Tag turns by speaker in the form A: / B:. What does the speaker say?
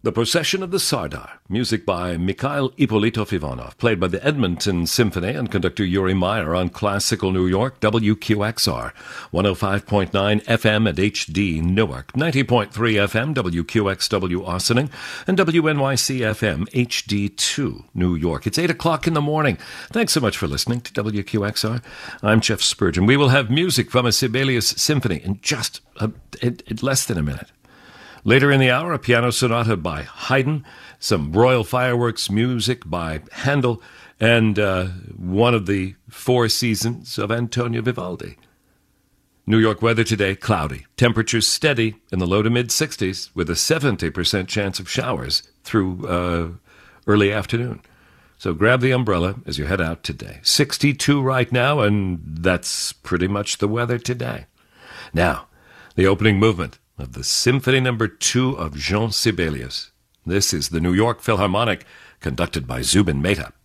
A: The Procession of the Sardar, music by Mikhail Ippolitov Ivanov, played by the Edmonton Symphony and conductor Yuri Meyer on Classical New York, WQXR, 105.9 FM at HD Newark, 90.3 FM, WQXW Ossining, and WNYC FM HD2 New York. It's 8 o'clock in the morning. Thanks so much for listening to WQXR. I'm Jeff Spurgeon. We will have music from a Sibelius symphony in just less than a minute. Later in the hour, a piano sonata by Haydn, some Royal Fireworks music by Handel, and one of the four seasons of Antonio Vivaldi. New York weather today, cloudy. Temperatures steady in the low to mid-60s with a 70% chance of showers through early afternoon. So grab the umbrella as you head out today. 62 right now, and that's pretty much the weather today. Now, the opening movement of the Symphony No. 2 of Jean Sibelius. This is the New York Philharmonic, conducted by Zubin Mehta.